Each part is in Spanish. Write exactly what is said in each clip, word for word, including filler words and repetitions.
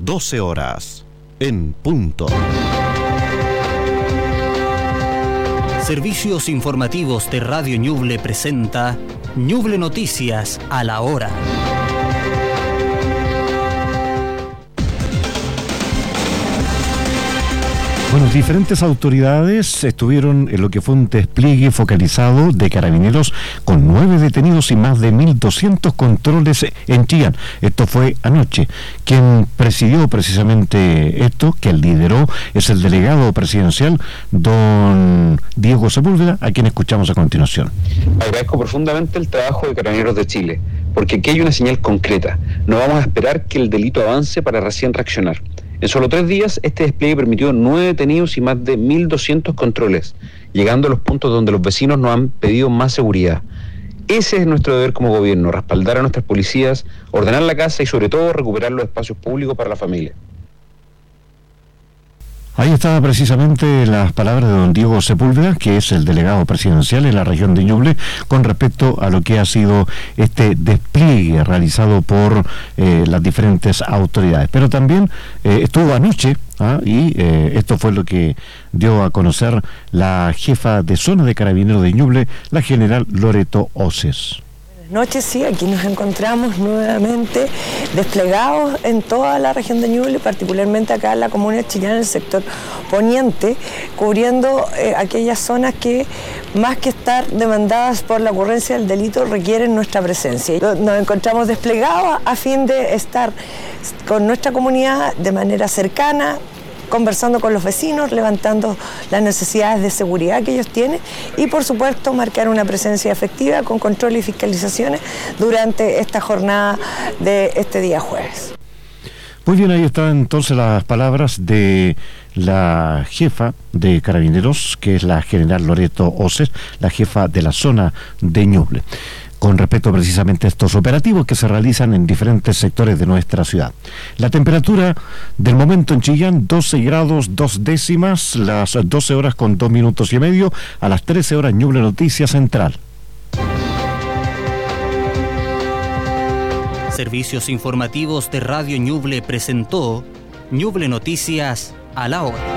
doce horas, en punto. Servicios informativos de Radio Ñuble presenta Ñuble Noticias a la hora. Bueno, diferentes autoridades estuvieron en lo que fue un despliegue focalizado de carabineros con nueve detenidos y más de mil doscientos controles en Chillán. Esto fue anoche. Quien presidió precisamente esto, que lideró, es el delegado presidencial, don Diego Sepúlveda, a quien escuchamos a continuación. Agradezco profundamente el trabajo de Carabineros de Chile, porque aquí hay una señal concreta. No vamos a esperar que el delito avance para recién reaccionar. En solo tres días, este despliegue permitió nueve detenidos y más de mil doscientos controles, llegando a los puntos donde los vecinos nos han pedido más seguridad. Ese es nuestro deber como gobierno, respaldar a nuestras policías, ordenar la casa y sobre todo recuperar los espacios públicos para la familia. Ahí estaban precisamente las palabras de don Diego Sepúlveda, que es el delegado presidencial en la región de Ñuble, con respecto a lo que ha sido este despliegue realizado por eh, las diferentes autoridades. Pero también eh, estuvo anoche, ¿ah? y eh, esto fue lo que dio a conocer la jefa de zona de Carabineros de Ñuble, la general Loreto Oces. Noches, sí, aquí nos encontramos nuevamente desplegados en toda la región de Ñuble, particularmente acá en la comuna de Chillán, en el sector poniente, cubriendo eh, aquellas zonas que, más que estar demandadas por la ocurrencia del delito, requieren nuestra presencia. Nos encontramos desplegados a fin de estar con nuestra comunidad de manera cercana, conversando con los vecinos, levantando las necesidades de seguridad que ellos tienen y, por supuesto, marcar una presencia efectiva con control y fiscalizaciones durante esta jornada de este día jueves. Muy bien, ahí están entonces las palabras de la jefa de Carabineros, que es la general Loreto Oces, la jefa de la zona de Ñuble, con respecto precisamente a estos operativos que se realizan en diferentes sectores de nuestra ciudad. La temperatura del momento en Chillán, doce grados dos décimas, las doce horas con dos minutos y medio, a las trece horas Ñuble Noticias Central. Servicios informativos de Radio Ñuble presentó Ñuble Noticias a la hora.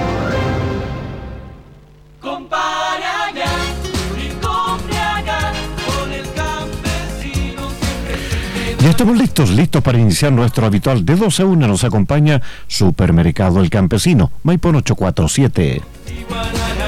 Ya estamos listos, listos para iniciar nuestro habitual de doce a una. Nos acompaña Supermercado El Campesino, Maipón ocho cuatro siete.